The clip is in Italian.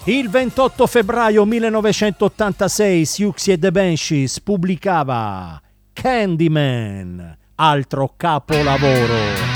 Il 28 febbraio 1986 Siouxsie and the Banshees pubblicava Candyman, altro capolavoro.